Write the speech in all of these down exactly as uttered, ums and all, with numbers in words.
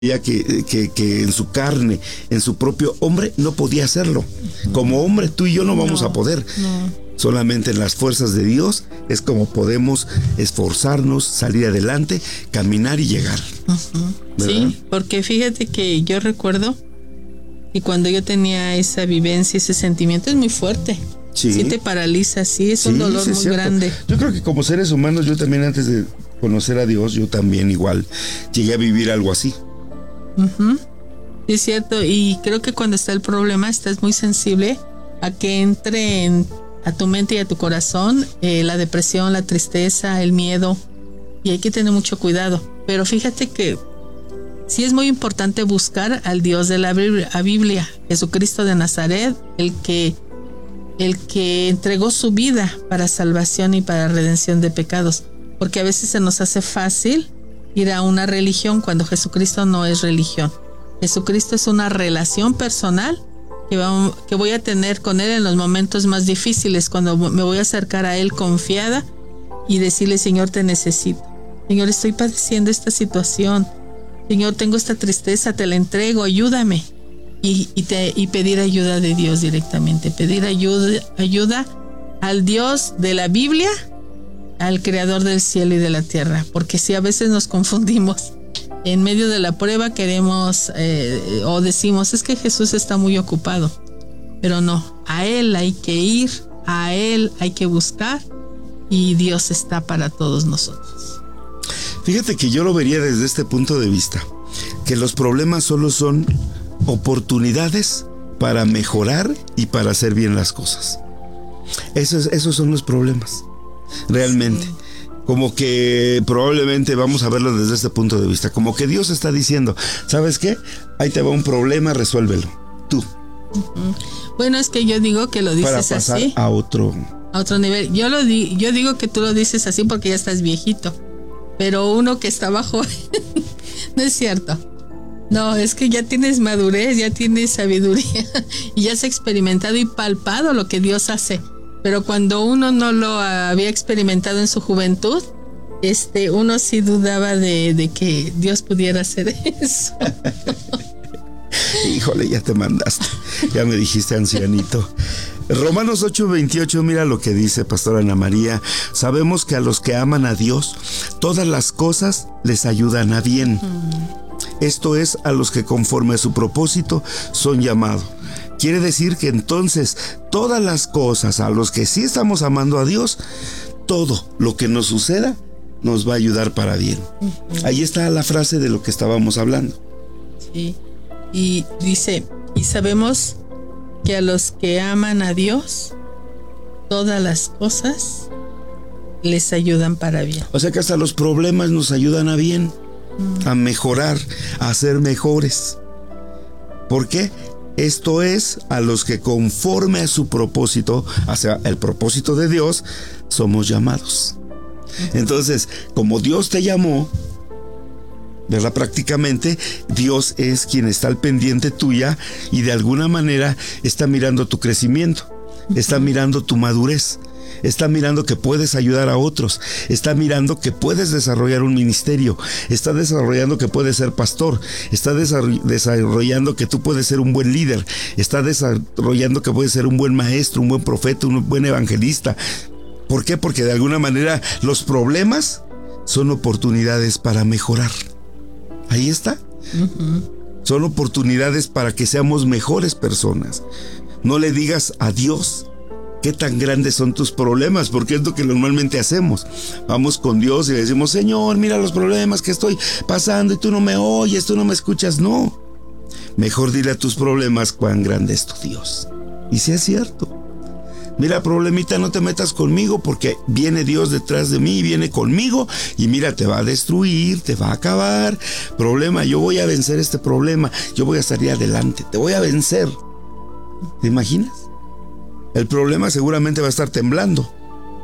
ya que, que, que en su carne, en su propio hombre, no podía hacerlo. Como hombre, tú y yo no vamos no, a poder. No. Solamente en las fuerzas de Dios es como podemos esforzarnos, salir adelante, caminar y llegar. Uh-huh. Sí, porque fíjate que yo recuerdo y cuando yo tenía esa vivencia, ese sentimiento es muy fuerte. Sí. Sí te paraliza, sí, es Sí, un dolor sí, es muy cierto. grande. Yo creo que como seres humanos, yo también antes de conocer a Dios, yo también igual llegué a vivir algo así. Uh-huh. Sí, es cierto, y creo que cuando está el problema estás muy sensible a que entre en, a tu mente y a tu corazón eh, la depresión, la tristeza, el miedo, y hay que tener mucho cuidado. Pero fíjate que sí es muy importante buscar al Dios de la Biblia, Jesucristo de Nazaret, el que, el que entregó su vida para salvación y para redención de pecados, porque a veces se nos hace fácil ir a una religión cuando Jesucristo no es religión. Jesucristo es una relación personal que, vamos, que voy a tener con Él en los momentos más difíciles, cuando me voy a acercar a Él confiada y decirle: Señor, te necesito. Señor, estoy padeciendo esta situación. Señor, tengo esta tristeza, te la entrego, ayúdame. Y, y, te, y pedir ayuda de Dios directamente, pedir ayuda, ayuda al Dios de la Biblia, al creador del cielo y de la tierra, porque si a veces nos confundimos en medio de la prueba, queremos eh, o decimos: es que Jesús está muy ocupado, pero no, a Él hay que ir, a Él hay que buscar, y Dios está para todos nosotros. Fíjate que yo lo vería desde este punto de vista, que los problemas solo son oportunidades para mejorar y para hacer bien las cosas. Esos, esos son los problemas. Realmente, sí. Como que probablemente vamos a verlo desde este punto de vista, como que Dios está diciendo: ¿sabes qué? Ahí te va un problema, resuélvelo, tú. Uh-huh. Bueno, es que yo digo que lo dices para pasar así a otro a otro nivel. Yo lo di, yo digo que tú lo dices así porque ya estás viejito, pero uno que está bajo no es cierto. No, es que ya tienes madurez, ya tienes sabiduría y ya has experimentado y palpado lo que Dios hace. Pero cuando uno no lo había experimentado en su juventud, este, uno sí dudaba de, de que Dios pudiera hacer eso. Híjole, ya te mandaste. Ya me dijiste ancianito. Romanos ocho veintiocho, mira lo que dice, Pastora Ana María. Sabemos que a los que aman a Dios, todas las cosas les ayudan a bien. Mm. Esto es, a los que conforme a su propósito son llamados. Quiere decir que entonces todas las cosas, a los que sí estamos amando a Dios, todo lo que nos suceda nos va a ayudar para bien. Uh-huh. Ahí está la frase de lo que estábamos hablando. Sí, y dice, y sabemos que a los que aman a Dios, todas las cosas les ayudan para bien. O sea que hasta los problemas nos ayudan a bien, uh-huh. a mejorar, a ser mejores. ¿Por qué? Esto es, a los que conforme a su propósito, hacia el propósito de Dios, somos llamados. Entonces, como Dios te llamó, ¿verdad? Prácticamente Dios es quien está al pendiente tuya y de alguna manera está mirando tu crecimiento, está mirando tu madurez, está mirando que puedes ayudar a otros, está mirando que puedes desarrollar un ministerio, está desarrollando que puedes ser pastor, está desarrollando que tú puedes ser un buen líder, está desarrollando que puedes ser un buen maestro, un buen profeta, un buen evangelista. ¿Por qué? Porque de alguna manera los problemas son oportunidades para mejorar. Ahí está. Uh-huh. Son oportunidades para que seamos mejores personas. No le digas a Dios qué tan grandes son tus problemas, porque es lo que normalmente hacemos. Vamos con Dios y le decimos: Señor, mira los problemas que estoy pasando y tú no me oyes, tú no me escuchas. No. Mejor dile a tus problemas cuán grande es tu Dios. Y si es cierto. Mira, problemita, no te metas conmigo porque viene Dios detrás de mí, viene conmigo y mira, te va a destruir, te va a acabar. Problema, yo voy a vencer este problema, yo voy a salir adelante, te voy a vencer. ¿Te imaginas? El problema seguramente va a estar temblando.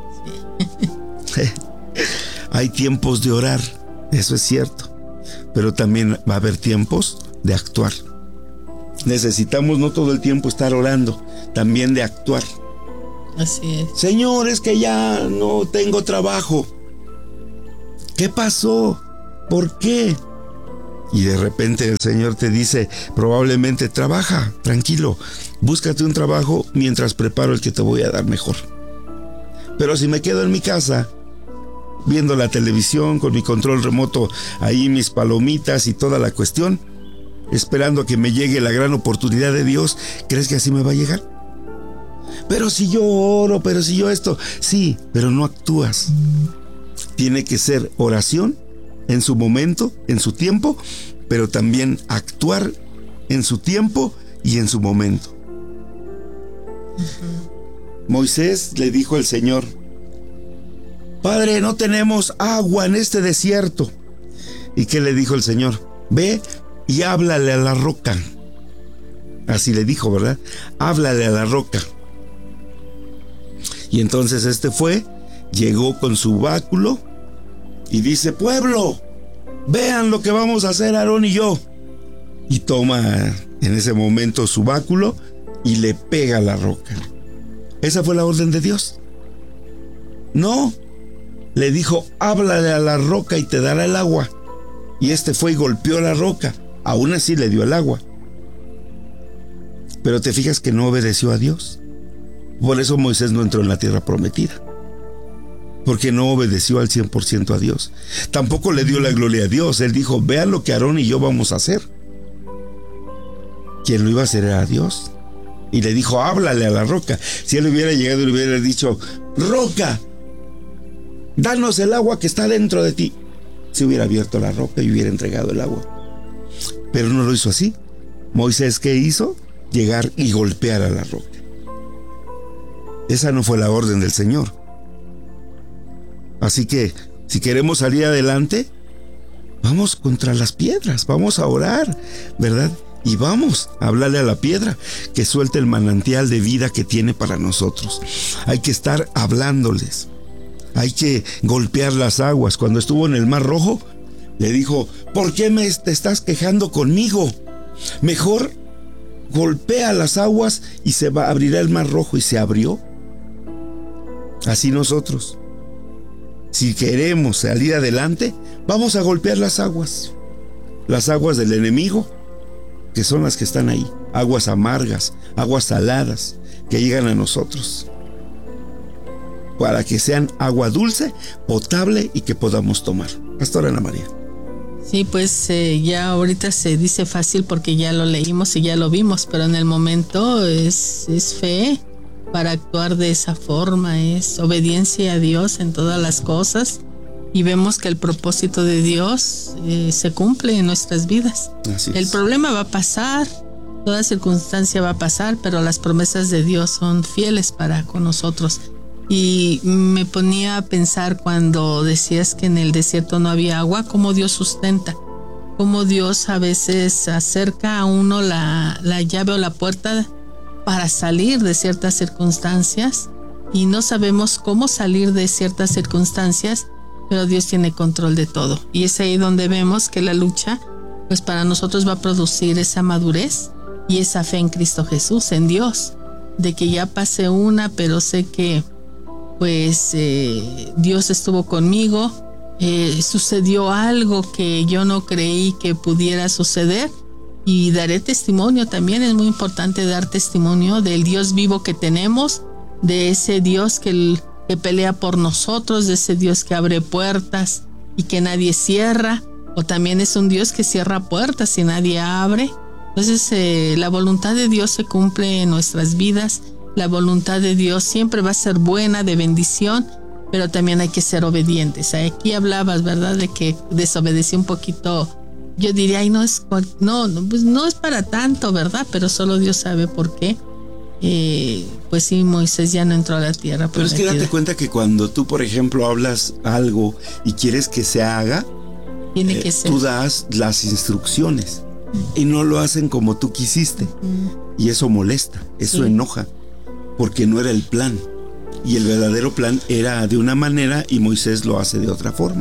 Sí. Hay tiempos de orar, eso es cierto, pero también va a haber tiempos de actuar. Necesitamos no todo el tiempo estar orando, también de actuar. Así es. Señor, es que ya no tengo trabajo. ¿Qué pasó? ¿Por qué? Y de repente el Señor te dice, probablemente trabaja, tranquilo, búscate un trabajo mientras preparo el que te voy a dar mejor. Pero si me quedo en mi casa, viendo la televisión, con mi control remoto, ahí mis palomitas y toda la cuestión, esperando a que me llegue la gran oportunidad de Dios, ¿crees que así me va a llegar? Pero si yo oro, pero si yo esto, sí, pero no actúas. Tiene que ser oración en su momento, en su tiempo, pero también actuar en su tiempo y en su momento. Uh-huh. Moisés le dijo al Señor, Padre, no tenemos agua en este desierto. ¿Y qué le dijo el Señor? Ve y háblale a la roca. Así le dijo, ¿verdad? Háblale a la roca. Y entonces este fue, llegó con su báculo y dice, pueblo, vean lo que vamos a hacer Aarón y yo. Y toma en ese momento su báculo y le pega a la roca. ¿Esa fue la orden de Dios? No, le dijo, háblale a la roca y te dará el agua. Y este fue y golpeó la roca, aún así le dio el agua. Pero te fijas que no obedeció a Dios. Por eso Moisés no entró en la tierra prometida, porque no obedeció al cien por ciento a Dios. Tampoco le dio la gloria a Dios. Él dijo, vean lo que Aarón y yo vamos a hacer. Quien lo iba a hacer era Dios. Y le dijo, háblale a la roca. Si él hubiera llegado y le hubiera dicho, roca, danos el agua que está dentro de ti, se hubiera abierto la roca y hubiera entregado el agua. Pero no lo hizo así. Moisés, ¿qué hizo? Llegar y golpear a la roca. Esa no fue la orden del Señor. Así que, si queremos salir adelante, vamos contra las piedras, vamos a orar, ¿verdad? Y vamos a hablarle a la piedra que suelte el manantial de vida que tiene para nosotros. Hay que estar hablándoles. Hay que golpear las aguas. Cuando estuvo en el Mar Rojo, le dijo, ¿por qué me te estás quejando conmigo? Mejor golpea las aguas y se va, abrirá el Mar Rojo. Y se abrió. Así nosotros, si queremos salir adelante, vamos a golpear las aguas. Las aguas del enemigo, que son las que están ahí. Aguas amargas, aguas saladas, que llegan a nosotros. Para que sean agua dulce, potable y que podamos tomar. Pastora Ana María. Sí, pues eh, ya ahorita se dice fácil porque ya lo leímos y ya lo vimos, pero en el momento es, es fe. Para actuar de esa forma es obediencia a Dios en todas las cosas, y vemos que el propósito de Dios eh, se cumple en nuestras vidas. Así es. El problema va a pasar, toda circunstancia va a pasar, pero las promesas de Dios son fieles para con nosotros. Y me ponía a pensar cuando decías que en el desierto no había agua, cómo Dios sustenta, cómo Dios a veces acerca a uno la, la llave o la puerta para salir de ciertas circunstancias, y no sabemos cómo salir de ciertas circunstancias, pero Dios tiene control de todo. Y es ahí donde vemos que la lucha, pues para nosotros va a producir esa madurez y esa fe en Cristo Jesús, en Dios, de que ya pasé una, pero sé que pues eh, Dios estuvo conmigo, eh, sucedió algo que yo no creí que pudiera suceder. Y daré testimonio también, es muy importante dar testimonio del Dios vivo que tenemos, de ese Dios que, que pelea por nosotros, de ese Dios que abre puertas y que nadie cierra, o también es un Dios que cierra puertas y nadie abre. Entonces eh, la voluntad de Dios se cumple en nuestras vidas, la voluntad de Dios siempre va a ser buena, de bendición, pero también hay que ser obedientes. Aquí hablabas, ¿verdad?, de que desobedecí un poquito. Yo diría, ay, no es, no, no, pues no es para tanto, ¿verdad? Pero solo Dios sabe por qué. Eh, pues sí, Moisés ya no entró a la tierra. Pero es que date cuenta que cuando tú, por ejemplo, hablas algo y quieres que se haga, tiene eh, que ser. Tú das las instrucciones y no lo hacen como tú quisiste. Mm. Y eso molesta, eso sí. enoja, porque no era el plan. Y el verdadero plan era de una manera y Moisés lo hace de otra forma.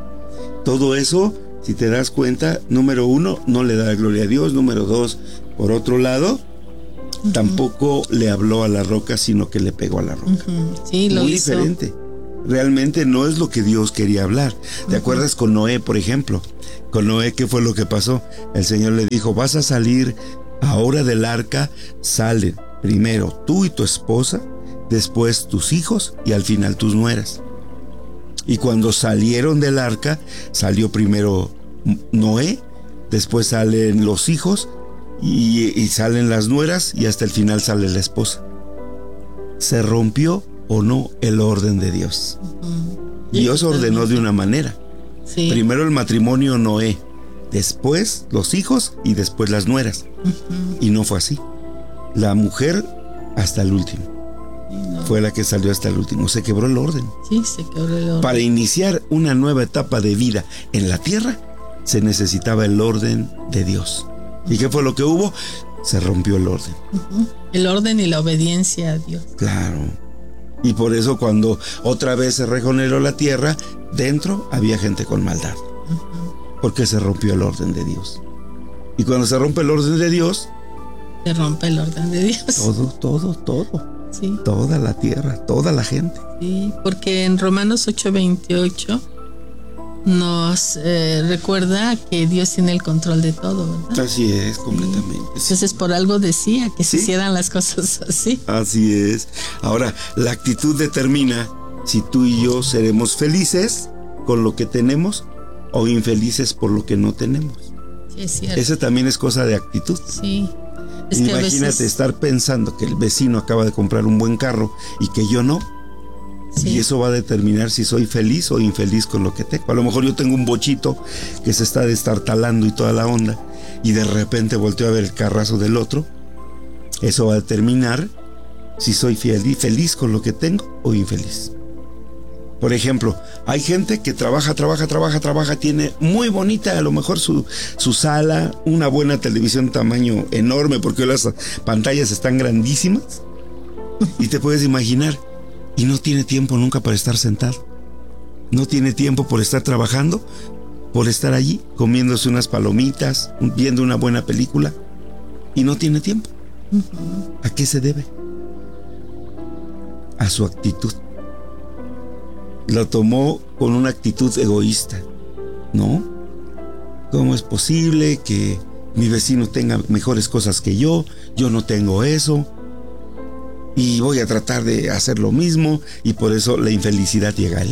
Todo eso, si te das cuenta, número uno, no le da gloria a Dios. Número dos, por otro lado, uh-huh. tampoco le habló a la roca, sino que le pegó a la roca. Uh-huh. Sí, lo Muy hizo. diferente. realmente no es lo que Dios quería hablar. ¿Te uh-huh. acuerdas con Noé, por ejemplo? Con Noé, ¿qué fue lo que pasó? El Señor le dijo, vas a salir ahora del arca, salen primero tú y tu esposa, después tus hijos y al final tus nueras. Y cuando salieron del arca, salió primero Noé, después salen los hijos y, y salen las nueras y hasta el final sale la esposa. ¿Se rompió o no el orden de Dios? Uh-huh. Dios ordenó de una manera. Sí. Primero el matrimonio Noé, después los hijos y después las nueras. Uh-huh. Y no fue así. La mujer hasta el último. No. Fue la que salió hasta el último. Se quebró el orden. Sí, se quebró el orden. Para iniciar una nueva etapa de vida en la tierra, se necesitaba el orden de Dios. ¿Y qué fue lo que hubo? Se rompió el orden. Uh-huh. El orden y la obediencia a Dios. Claro. Y por eso cuando otra vez se regeneró la tierra, dentro había gente con maldad. Uh-huh. Porque se rompió el orden de Dios. Y cuando se rompe el orden de Dios, se rompe el orden de Dios. Todo, todo, todo. Sí. Toda la tierra, toda la gente. Sí, porque en Romanos ocho veintiocho nos eh, recuerda que Dios tiene el control de todo, ¿verdad? Así es, completamente. Sí. Entonces, por algo decía que ¿Sí? se hicieran las cosas así. Así es. Ahora, la actitud determina si tú y yo seremos felices con lo que tenemos o infelices por lo que no tenemos. Sí, es cierto. Esa también es cosa de actitud. Sí. Es Imagínate que a veces... estar pensando que el vecino acaba de comprar un buen carro y que yo no. Sí. Y eso va a determinar si soy feliz o infeliz con lo que tengo. A lo mejor yo tengo un bochito que se está destartalando y toda la onda, y de repente volteo a ver el carrazo del otro. Eso va a determinar si soy feliz, feliz con lo que tengo o infeliz. Por ejemplo, hay gente que trabaja, trabaja, trabaja, trabaja, tiene muy bonita a lo mejor su, su sala, una buena televisión de tamaño enorme, porque las pantallas están grandísimas, y te puedes imaginar, y no tiene tiempo nunca para estar sentado. No tiene tiempo por estar trabajando, por estar allí, comiéndose unas palomitas, viendo una buena película, y no tiene tiempo. Uh-huh. ¿A qué se debe? A su actitud. Lo tomó con una actitud egoísta, ¿no? ¿Cómo es posible que mi vecino tenga mejores cosas que yo? Yo no tengo eso. Y voy a tratar de hacer lo mismo, y por eso la infelicidad llega a él.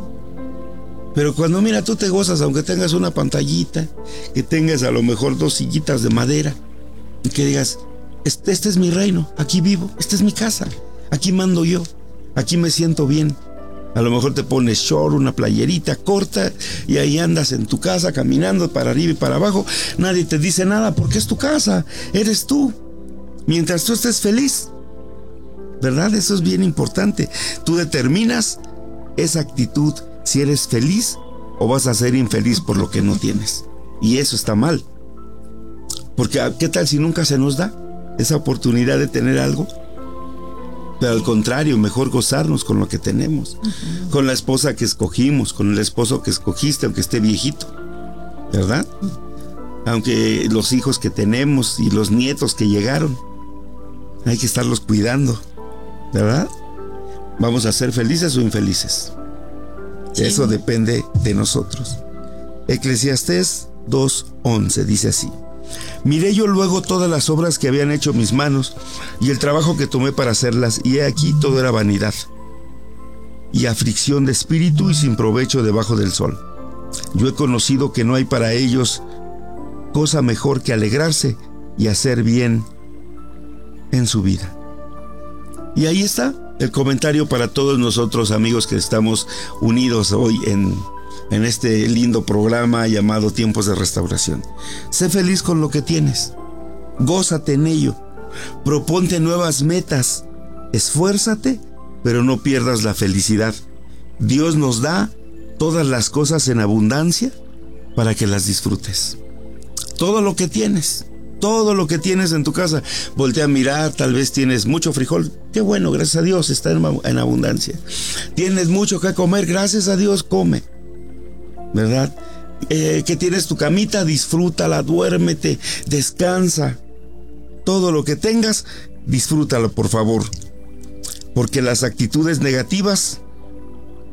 Pero cuando, mira, tú te gozas, aunque tengas una pantallita, que tengas a lo mejor dos sillitas de madera, y que digas, este, este es mi reino, aquí vivo, esta es mi casa, aquí mando yo, aquí me siento bien. A lo mejor te pones short, una playerita corta, y ahí andas en tu casa caminando para arriba y para abajo. Nadie te dice nada porque es tu casa, eres tú. Mientras tú estés feliz, ¿verdad? Eso es bien importante. Tú determinas esa actitud, si eres feliz o vas a ser infeliz por lo que no tienes. Y eso está mal. Porque ¿qué tal si nunca se nos da esa oportunidad de tener algo? Pero al contrario, mejor gozarnos con lo que tenemos. Uh-huh. Con la esposa que escogimos, con el esposo que escogiste, aunque esté viejito, ¿verdad? Uh-huh. Aunque los hijos que tenemos y los nietos que llegaron, hay que estarlos cuidando, ¿verdad? ¿Vamos a ser felices o infelices? Sí. Eso depende de nosotros. Eclesiastés dos once dice así: miré yo luego todas las obras que habían hecho mis manos y el trabajo que tomé para hacerlas, y he aquí todo era vanidad y aflicción de espíritu y sin provecho debajo del sol. Yo he conocido que no hay para ellos cosa mejor que alegrarse y hacer bien en su vida. Y ahí está el comentario para todos nosotros, amigos, que estamos unidos hoy en en este lindo programa llamado Tiempos de Restauración. Sé feliz con lo que tienes, gózate en ello, proponte nuevas metas, esfuérzate, pero no pierdas la felicidad. Dios nos da todas las cosas en abundancia para que las disfrutes. Todo lo que tienes, todo lo que tienes en tu casa, voltea a mirar, tal vez tienes mucho frijol, qué bueno, gracias a Dios, está en, en abundancia. Tienes mucho que comer, gracias a Dios, come. ¿Verdad? Eh, que tienes tu camita, disfrútala, duérmete, descansa. Todo lo que tengas, disfrútalo, por favor. Porque las actitudes negativas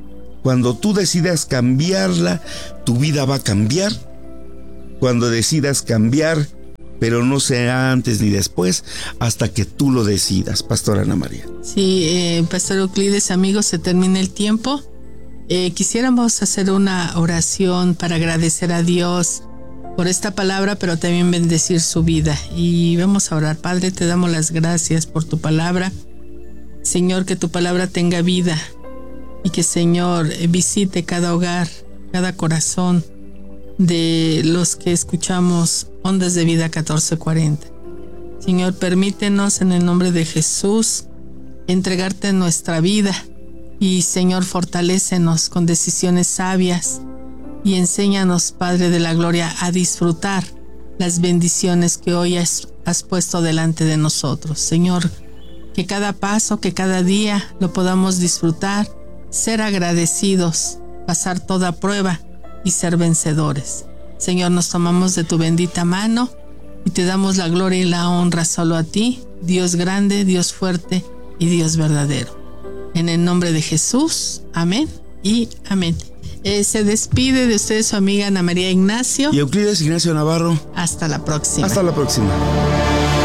Cuando tú decidas cambiarla, tu vida va a cambiar. Cuando decidas cambiar, pero no sea antes ni después, hasta que tú lo decidas, Pastora Ana María. Sí, eh, Pastor Euclides, amigos, se termina el tiempo. Eh, quisiéramos hacer una oración para agradecer a Dios por esta palabra, pero también bendecir su vida. Y vamos a orar. Padre, te damos las gracias por tu palabra. Señor, que tu palabra tenga vida y que, Señor, visite cada hogar, cada corazón de los que escuchamos Ondas de Vida catorce cuarenta. Señor, permítenos en el nombre de Jesús entregarte nuestra vida y, Señor, fortalécenos con decisiones sabias y enséñanos, Padre de la Gloria, a disfrutar las bendiciones que hoy has, has puesto delante de nosotros. Señor, que cada paso, que cada día lo podamos disfrutar, ser agradecidos, pasar toda prueba y ser vencedores. Señor, nos tomamos de tu bendita mano y te damos la gloria y la honra solo a ti, Dios grande, Dios fuerte y Dios verdadero. En el nombre de Jesús, amén y amén. Eh, se despide de ustedes su amiga Ana María Ignacio y Euclides Ignacio Navarro. Hasta la próxima. Hasta la próxima.